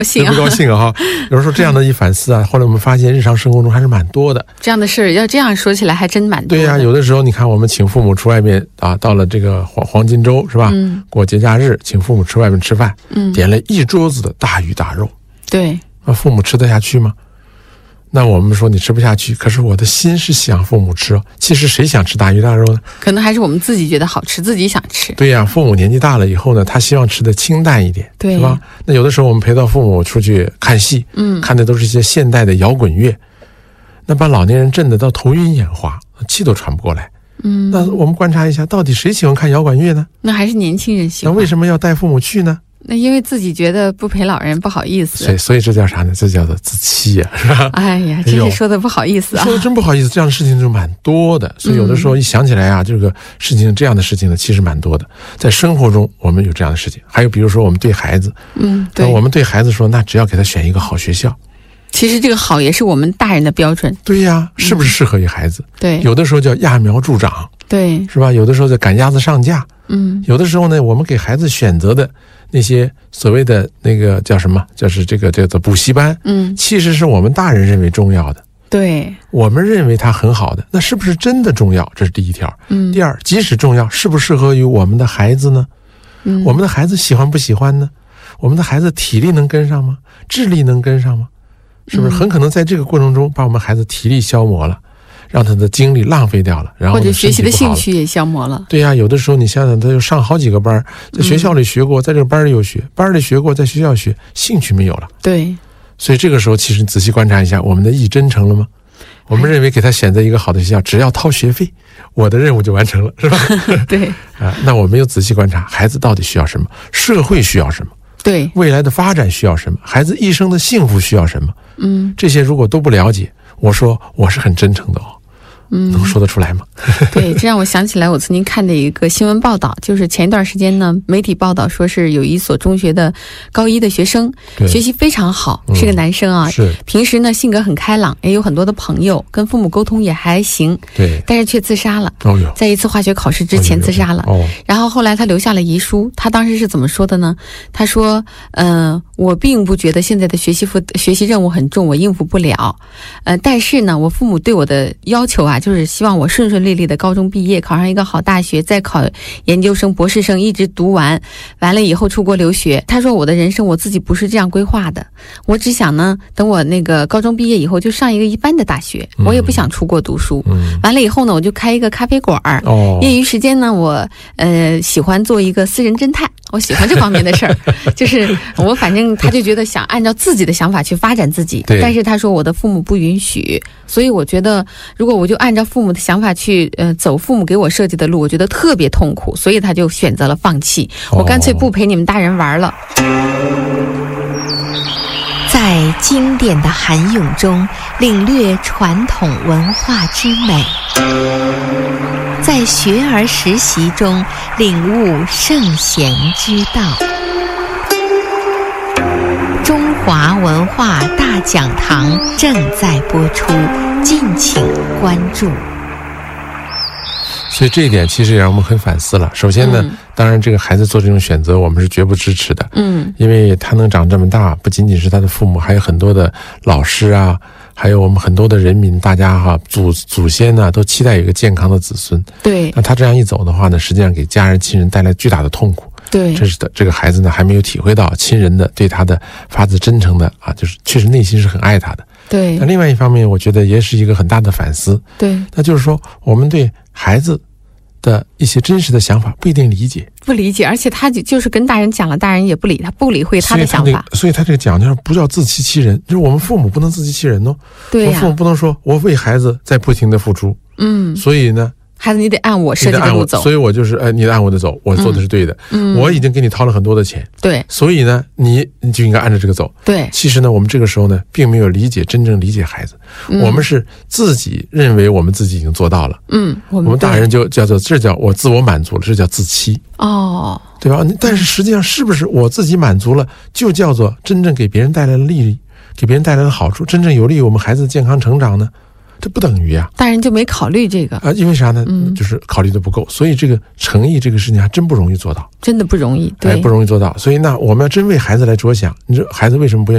谁不高兴啊？有时候这样的一反思啊，后来我们发现日常生活中还是蛮多的。 这样的事要这样说起来还真蛮多的。 对呀，有的时候你看我们请父母出外面啊，到了这个黄金周是吧？过节假日，请父母吃外面吃饭，点了一桌子的大鱼大肉。 对， 那父母吃得下去吗？那我们说你吃不下去，可是我的心是想父母吃哦。其实谁想吃大鱼大肉呢？ 可能还是我们自己觉得好吃，自己想吃。 对呀，父母年纪大了以后呢，他希望吃的清淡一点， 对， 是吧？那有的时候我们陪到父母出去看戏，看的都是一些现代的摇滚乐，那把老年人震得到头晕眼花，气都喘不过来。那我们观察一下，到底谁喜欢看摇滚乐呢？ 那还是年轻人喜欢。 那为什么要带父母去呢？ 那因为自己觉得不陪老人不好意思， 所以这叫啥呢？这叫做自欺呀，是吧？ 哎呀，真是说的不好意思啊！ 说的真不好意思，这样的事情就蛮多的。所以有的时候一想起来啊，这个事情这样的事情呢，其实蛮多的。在生活中，我们有这样的事情。还有比如说，我们对孩子，对，我们对孩子说，那只要给他选一个好学校。 其实这个好也是我们大人的标准。 对呀，是不是适合于孩子？ 对， 有的时候叫揠苗助长， 对， 是吧？有的时候叫赶鸭子上架，有的时候呢，我们给孩子选择的那些所谓的那个叫什么，就是这个叫做补习班，其实是我们大人认为重要的， 对， 我们认为它很好的，那是不是真的重要？这是第一条。第二，即使重要，适不适合于我们的孩子呢？我们的孩子喜欢不喜欢呢？我们的孩子体力能跟上吗？智力能跟上吗？是不是很可能在这个过程中把我们孩子体力消磨了，让他的精力浪费掉了，然后或者学习的兴趣也消磨了。 对呀，有的时候你想想，他就上好几个班，在学校里学过，在这个班里有学，班里学过，在学校学，兴趣没有了。 对， 所以这个时候其实你仔细观察一下，我们的意真诚了吗？我们认为给他选择一个好的学校，只要掏学费，我的任务就完成了，是吧？ 对啊，那我们又仔细观察孩子到底需要什么，社会需要什么， 对， 未来的发展需要什么，孩子一生的幸福需要什么，这些如果都不了解，我说我是很真诚的哦。能说得出来吗？ 对，这让我想起来我曾经看的一个新闻报道，就是前一段时间呢，媒体报道说是有一所中学的高一的学生，学习非常好，是个男生啊， 是平时呢性格很开朗，也有很多的朋友，跟父母沟通也还行， 对， 但是却自杀了。在一次化学考试之前自杀了。然后后来他留下了遗书，他当时是怎么说的呢？他说，我并不觉得现在的学习任务很重，我应付不了，但是呢，我父母对我的要求啊，就是希望我顺顺利利的高中毕业，考上一个好大学，再考研究生、博士生，一直读完了以后出国留学。他说我的人生我自己不是这样规划的，我只想呢，等我那个高中毕业以后就上一个一般的大学，我也不想出国读书。完了以后呢，我就开一个咖啡馆，业余时间呢，我喜欢做一个私人侦探，我喜欢这方面的事儿。就是我反正他就觉得想按照自己的想法去发展自己，但是他说我的父母不允许，所以我觉得如果我就按照父母的想法去走父母给我设计的路，我觉得特别痛苦，所以他就选择了放弃，我干脆不陪你们大人玩了。 在经典的韩咏中领略传统文化之美，在学而时习中领悟圣贤之道。中华文化大讲堂正在播出，敬请关注。 所以这一点其实也让我们很反思了。首先呢，当然这个孩子做这种选择我们是绝不支持的，因为他能长这么大，不仅仅是他的父母，还有很多的老师啊，还有我们很多的人民，大家祖先呢都期待有一个健康的子孙。 对， 那他这样一走的话呢，实际上给家人亲人带来巨大的痛苦。 对， 这个孩子呢还没有体会到亲人的对他的发自真诚的啊，就是确实内心是很爱他的。 对， 那另外一方面，我觉得也是一个很大的反思。 对， 那就是说我们对孩子的一些真实的想法不一定不理解， 而且他就是跟大人讲了，大人也不理会他的想法。 所以他这个讲究不叫自欺欺人，就是我们父母不能自欺欺人哦。 对呀， 我父母不能说我为孩子在不停的付出，所以呢， 孩子你得按我设计的路走， 所以我就是你得按我的走，我做的是对的。我已经给你掏了很多的钱， 对， 所以呢，你就应该按照这个走。 对， 其实呢，我们这个时候呢，并没有真正理解孩子，我们是自己认为我们自己已经做到了。我们大人就这叫我自我满足了，这叫自欺。对吧？但是实际上是不是我自己满足了，就叫做真正给别人带来了利益，给别人带来了好处，真正有利于我们孩子的健康成长呢？这不等于啊， 大人就没考虑这个因为啥呢？就是考虑的不够，所以这个诚意这个事情还真不容易做到， 真的不容易，对， 不容易做到。所以那我们要真为孩子来着想，你说孩子为什么不愿意